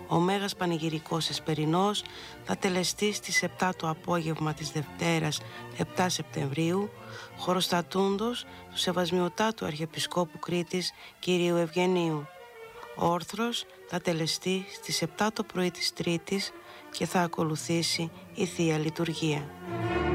Ο Μέγας Πανηγυρικός Εσπερινός θα τελεστεί στις 7 το απόγευμα της Δευτέρας 7 Σεπτεμβρίου, χωροστατούντος του Σεβασμιωτάτου Αρχιεπισκόπου Κρήτης Κυρίου Ευγενίου. Ο όρθρος θα τελεστεί στις 7 το πρωί της Τρίτης και θα ακολουθήσει η Θεία Λειτουργία.